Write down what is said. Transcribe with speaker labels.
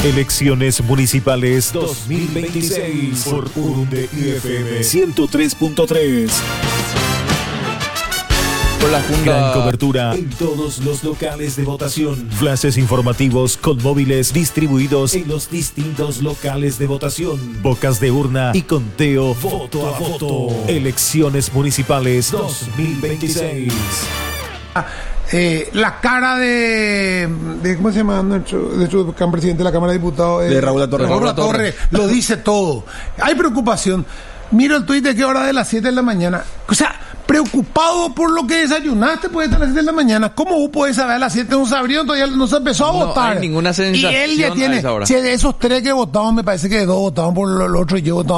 Speaker 1: Elecciones Municipales 2026 por Urunde FM 103.3.
Speaker 2: Por la Junta.
Speaker 1: Gran cobertura en todos los locales de votación. Flashes informativos con móviles distribuidos en los distintos locales de votación. Bocas de urna y conteo voto a voto. Elecciones Municipales 2026.
Speaker 3: La cara de ¿cómo se llama nuestro presidente de la Cámara de Diputados?
Speaker 4: De Raúl Latorre.
Speaker 3: Raúl Latorre lo dice todo. Hay preocupación. Miro el tuit de qué hora de las 7 de la mañana. O sea, preocupado por lo que desayunaste, puede estar a las 7 de la mañana. ¿Cómo vos podés saber a las 7? No se abrió, todavía no se empezó a votar.
Speaker 2: No hay ninguna sensación.
Speaker 3: Y él ya tiene, si de esos 3 que votaban, me parece que 2 votaban por lo otro y yo votaba